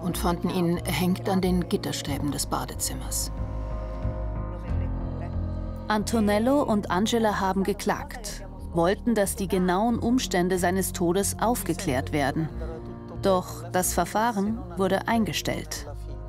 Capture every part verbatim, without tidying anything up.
und fanden ihn erhängt an den Gitterstäben des Badezimmers. Antonello und Angela haben geklagt, wollten, dass die genauen Umstände seines Todes aufgeklärt werden. Doch das Verfahren wurde eingestellt.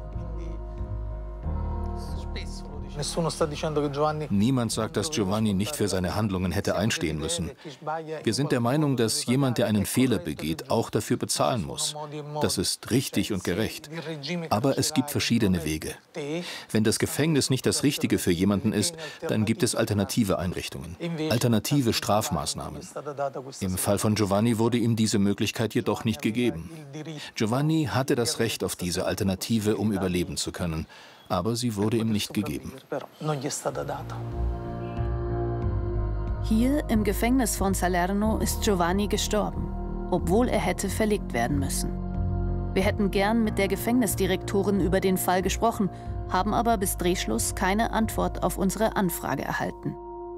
Niemand sagt, dass Giovanni nicht für seine Handlungen hätte einstehen müssen. Wir sind der Meinung, dass jemand, der einen Fehler begeht, auch dafür bezahlen muss. Das ist richtig und gerecht. Aber es gibt verschiedene Wege. Wenn das Gefängnis nicht das Richtige für jemanden ist, dann gibt es alternative Einrichtungen, alternative Strafmaßnahmen. Im Fall von Giovanni wurde ihm diese Möglichkeit jedoch nicht gegeben. Giovanni hatte das Recht auf diese Alternative, um überleben zu können. Aber sie wurde ihm nicht gegeben. Hier im Gefängnis von Salerno ist Giovanni gestorben, obwohl er hätte verlegt werden müssen. Wir hätten gern mit der Gefängnisdirektorin über den Fall gesprochen, haben aber bis Drehschluss keine Antwort auf unsere Anfrage erhalten.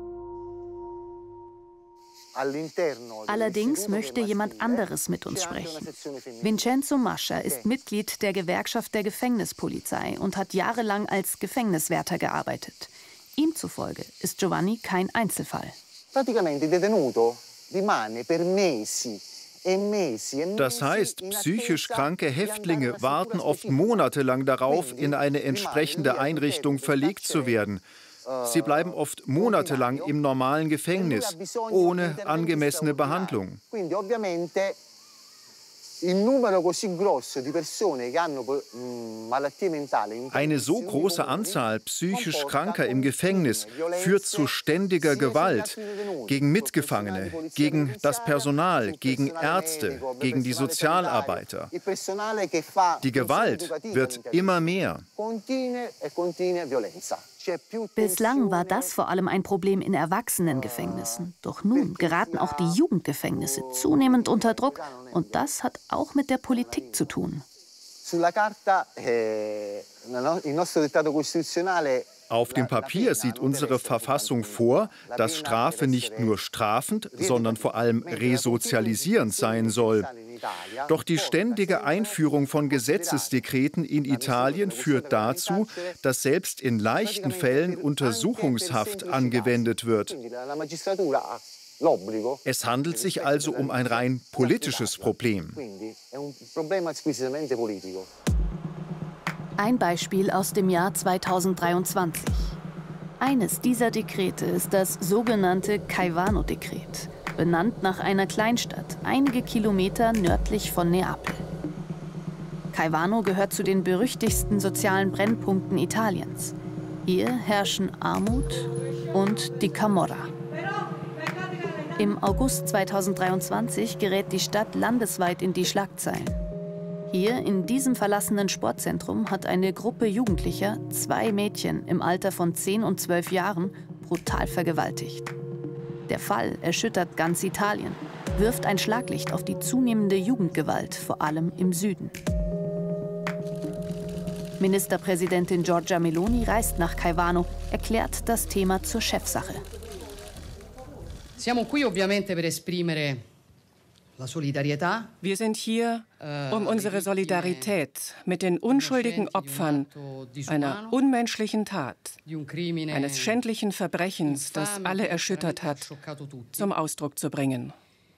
Allerdings möchte jemand anderes mit uns sprechen. Vincenzo Mascia ist Mitglied der Gewerkschaft der Gefängnispolizei und hat jahrelang als Gefängniswärter gearbeitet. Ihm zufolge ist Giovanni kein Einzelfall. Das heißt, psychisch kranke Häftlinge warten oft monatelang darauf, in eine entsprechende Einrichtung verlegt zu werden. Sie bleiben oft monatelang im normalen Gefängnis, ohne angemessene Behandlung. Eine so große Anzahl psychisch Kranker im Gefängnis führt zu ständiger Gewalt gegen Mitgefangene, gegen das Personal, gegen Ärzte, gegen die Sozialarbeiter. Die Gewalt wird immer mehr. Bislang war das vor allem ein Problem in Erwachsenengefängnissen. Doch nun geraten auch die Jugendgefängnisse zunehmend unter Druck. Und das hat auch mit der Politik zu tun. Auf dem Papier sieht unsere Verfassung vor, dass Strafe nicht nur strafend, sondern vor allem resozialisierend sein soll. Doch die ständige Einführung von Gesetzesdekreten in Italien führt dazu, dass selbst in leichten Fällen Untersuchungshaft angewendet wird. Es handelt sich also um ein rein politisches Problem. Ein Beispiel aus dem Jahr zweitausenddreiundzwanzig. Eines dieser Dekrete ist das sogenannte Caivano-Dekret, benannt nach einer Kleinstadt, einige Kilometer nördlich von Neapel. Caivano gehört zu den berüchtigsten sozialen Brennpunkten Italiens. Hier herrschen Armut und die Camorra. Im August zweitausenddreiundzwanzig gerät die Stadt landesweit in die Schlagzeilen. Hier in diesem verlassenen Sportzentrum hat eine Gruppe Jugendlicher zwei Mädchen im Alter von zehn und zwölf Jahren brutal vergewaltigt. Der Fall erschüttert ganz Italien, wirft ein Schlaglicht auf die zunehmende Jugendgewalt, vor allem im Süden. Ministerpräsidentin Giorgia Meloni reist nach Caivano, erklärt das Thema zur Chefsache. Wir sind hier, um unsere Solidarität mit den unschuldigen Opfern einer unmenschlichen Tat, eines schändlichen Verbrechens, das alle erschüttert hat, zum Ausdruck zu bringen.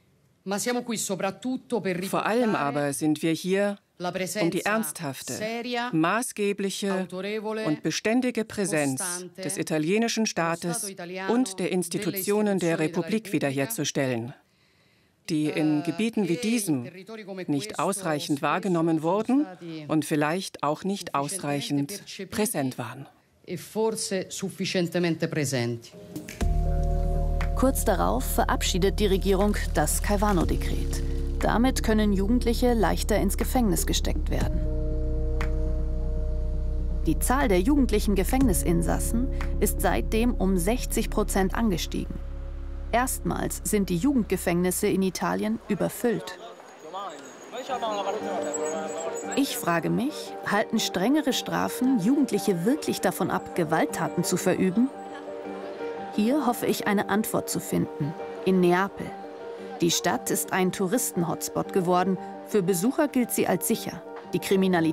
Vor allem aber sind wir hier, um die ernsthafte, maßgebliche und beständige Präsenz des italienischen Staates und der Institutionen der Republik wiederherzustellen, die in Gebieten wie diesem nicht ausreichend wahrgenommen wurden und vielleicht auch nicht ausreichend präsent waren. Kurz darauf verabschiedet die Regierung das Caivano-Dekret. Damit können Jugendliche leichter ins Gefängnis gesteckt werden. Die Zahl der jugendlichen Gefängnisinsassen ist seitdem um sechzig Prozent angestiegen. Erstmals sind die Jugendgefängnisse in Italien überfüllt. Ich frage mich, halten strengere Strafen Jugendliche wirklich davon ab, Gewalttaten zu verüben? Hier hoffe ich, eine Antwort zu finden, in Neapel. Die Stadt ist ein Touristen-Hotspot geworden. Für Besucher gilt sie als sicher. Die Kriminalität